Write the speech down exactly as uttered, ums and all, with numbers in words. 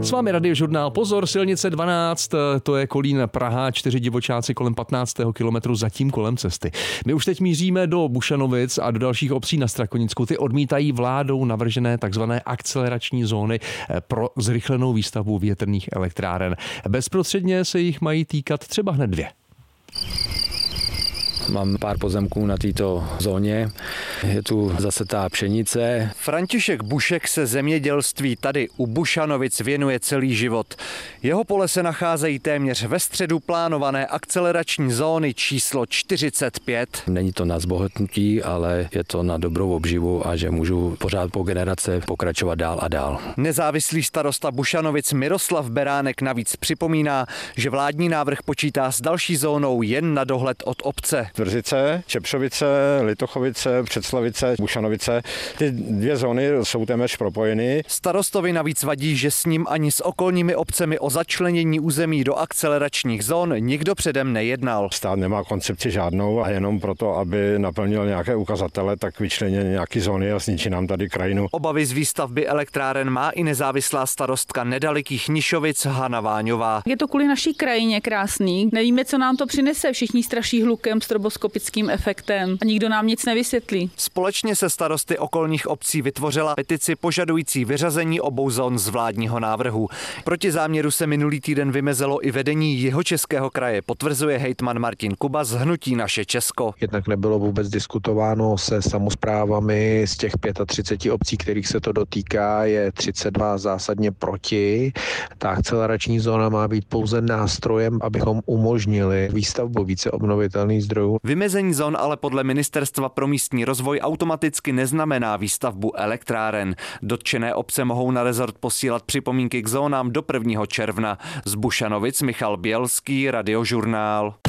S vámi Radiožurnál. Pozor, silnice dvanáct, to je Kolín Praha, čtyři divočáci kolem patnáctého kilometru zatím kolem cesty. My už teď míříme do Bušanovic a do dalších obcí na Strakonicku. Ty odmítají vládou navržené takzvané akcelerační zóny pro zrychlenou výstavbu větrných elektráren. Bezprostředně se jich mají týkat třeba hned dvě. Mám pár pozemků na této zóně. Je tu zasetá pšenice. František Bušek se zemědělství tady u Bušanovic věnuje celý život. Jeho pole se nacházejí téměř ve středu plánované akcelerační zóny číslo čtyřicet pět. Není to na zbohatnutí, ale je to na dobrou obživu a že můžu pořád po generace pokračovat dál a dál. Nezávislý starosta Bušanovic Miroslav Beránek navíc připomíná, že vládní návrh počítá s další zónou jen na dohled od obce. Tvrzice, Čepřovice, Litochovice, Předslavice, Bušanovice. Ty dvě zóny jsou téměř propojeny. Starostovi navíc vadí, že s ním ani s okolními obcemi o začlenění území do akceleračních zón nikdo předem nejednal. Stát nemá koncepci žádnou a jenom proto, aby naplnil nějaké ukazatele, tak vyčleně nějaký zóny a zničí nám tady krajinu. Obavy z výstavby elektráren má i nezávislá starostka nedalekých Nišovic Hana Váňová. Je to kvůli naší krajině krásný. Nevíme, co nám to přinese. Všichni straší hlukem, stroboskopickým efektem a nikdo nám nic nevysvětlí. Společně se starosty okolních obcí vytvořila petici požadující vyřazení obou zón z vládního návrhu. Proti záměru se minulý týden vymezilo i vedení Jihočeského kraje, potvrzuje hejtman Martin Kuba z hnutí Naše Česko. Jednak nebylo vůbec diskutováno se samosprávami z těch třicet pět obcí, kterých se to dotýká, je třicet dva zásadně proti. Ta akcelerační zóna má být pouze nástrojem, abychom umožnili výstavbu více obnovitelných zdrojů. Vymezení zón ale podle Ministerstva pro místní rozvoj automaticky neznamená výstavbu elektráren. Dotčené obce mohou na rezort posílat připomínky k zónám do prvního června. Z Bušanovic Michal Bělský, Radiožurnál.